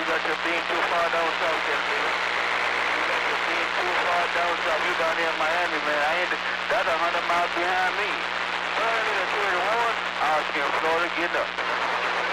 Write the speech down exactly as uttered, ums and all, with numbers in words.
got your being too far down south, then, nigga. You got your being too far down south. You down here in Miami, man. I ain't, that's a hundred miles behind me. Well, nigga, thirty-one, I was in Florida getting up.